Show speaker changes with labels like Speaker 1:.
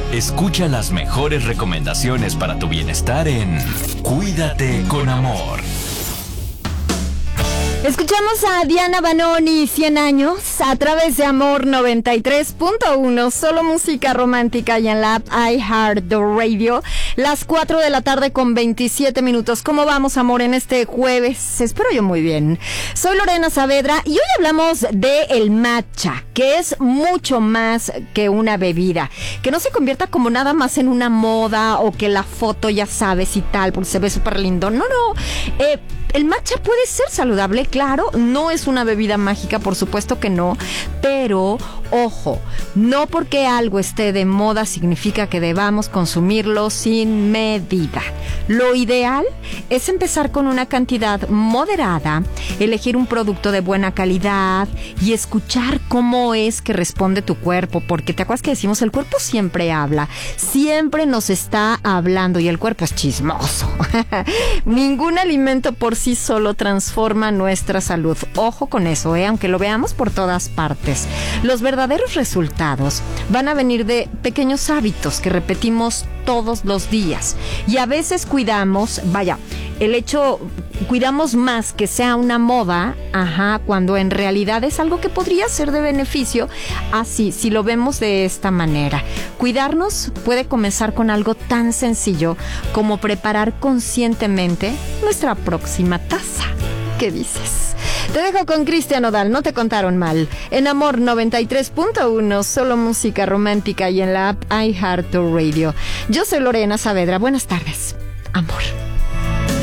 Speaker 1: Escucha las mejores recomendaciones para tu bienestar en Cuídate con Amor.
Speaker 2: Escuchamos a Diana Banoni, 100 años, a través de Amor 93.1, solo música romántica y en la app iHeartRadio, las 4 de la tarde con 27 minutos. ¿Cómo vamos, amor, en este jueves? Espero yo muy bien. Soy Lorena Saavedra y hoy hablamos de el matcha, que es mucho más que una bebida, que no se convierta como nada más en una moda o que la foto ya sabes y tal, porque se ve súper lindo. No. El matcha puede ser saludable, claro, no es una bebida mágica, por supuesto que no, pero ojo, no porque algo esté de moda significa que debamos consumirlo sin medida. Lo ideal es empezar con una cantidad moderada, elegir un producto de buena calidad y escuchar cómo es que responde tu cuerpo, porque te acuerdas que decimos, el cuerpo siempre habla, siempre nos está hablando y el cuerpo es chismoso. Ningún alimento por sí solo transforma nuestra salud. Ojo con eso, aunque lo veamos por todas partes. Los verdaderos resultados van a venir de pequeños hábitos que repetimos todos los días. Y a veces cuidamos más que sea una moda, cuando en realidad es algo que podría ser de beneficio, así, si lo vemos de esta manera. Cuidarnos puede comenzar con algo tan sencillo como preparar conscientemente nuestra próxima taza. ¿Qué dices? Te dejo con Cristian Nodal, no te contaron mal. En Amor 93.1, solo música romántica y en la app iHeartRadio. Yo soy Lorena Saavedra, buenas tardes.